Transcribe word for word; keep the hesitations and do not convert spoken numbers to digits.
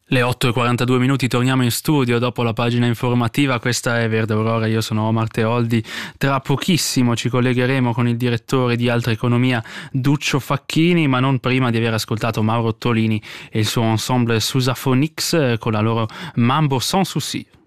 Le otto e quarantadue minuti, torniamo in studio dopo la pagina informativa. Questa è Verde Aurora, io sono Omar Teoldi. Tra pochissimo ci collegheremo con il direttore di Altra Economia Duccio Facchini, ma non prima di aver ascoltato Mauro Ottolini e il suo ensemble Sousaphonix con la loro Mambo Sans Souci.